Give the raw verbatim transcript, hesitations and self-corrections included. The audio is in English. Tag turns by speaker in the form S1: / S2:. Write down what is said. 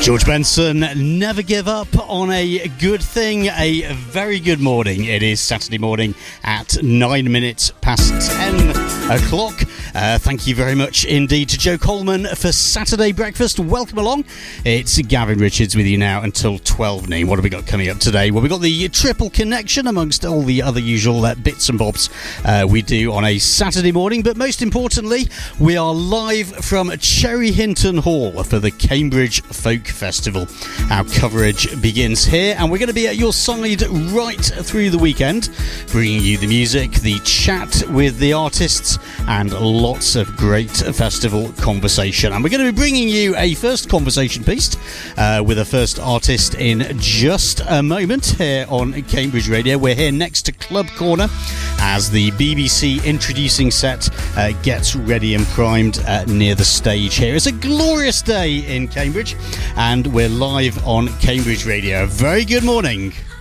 S1: George Benson, never give up on a good thing. A very good morning. It is Saturday morning at nine minutes past ten o'clock. Uh, thank you very much indeed to Joe Coleman for Saturday breakfast. Welcome along. It's Gavin Richards with you now until twelve noon. What have we got coming up today? Well, we've got the triple connection amongst all the other usual uh, bits and bobs uh, we do on a Saturday morning. But most importantly, we are live from Cherry Hinton Hall for the Cambridge Folk Festival. Our coverage begins here, and we're going to be at your side right through the weekend, bringing you the music, the chat with the artists, and lots of great festival conversation. And we're going to be bringing you a first conversation piece uh, with a first artist in just a moment here on Cambridge Radio. We're here next to Club Corner as the B B C introducing set uh, gets ready and primed uh, near the stage here. It's a glorious day in Cambridge, and we're live on Cambridge Radio. Very good morning.